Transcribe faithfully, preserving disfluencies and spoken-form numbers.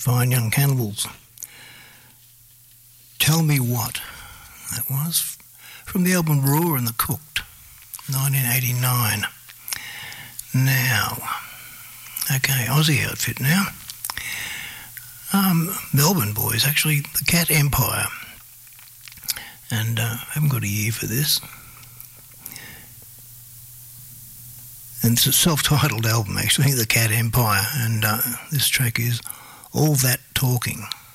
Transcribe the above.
Fine Young Cannibals. Tell Me What, that was, from the album Raw and the Cooked, nineteen eighty-nine. Now, okay, Aussie outfit now. Um, Melbourne boys, actually, the Cat Empire. And uh, I haven't got a year for this. And it's a self-titled album, actually, The Cat Empire. And uh, this track is All That Talking.